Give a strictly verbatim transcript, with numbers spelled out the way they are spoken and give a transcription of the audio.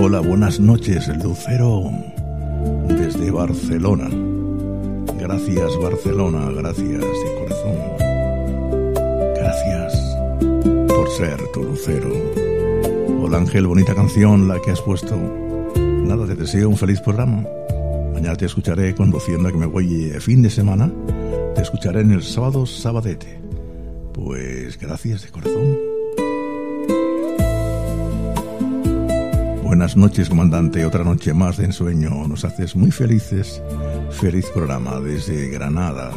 Hola, buenas noches, Lucero, desde Barcelona. Gracias, Barcelona, gracias de corazón. Gracias por ser tu lucero. Hola, Ángel, bonita canción la que has puesto. Nada, te deseo un feliz programa. Mañana te escucharé conduciendo, que me voy de fin de semana. Te escucharé en el sábado sabadete. Pues gracias de corazón. Buenas noches, comandante. Otra noche más de ensueño. Nos haces muy felices. Feliz programa desde Granada.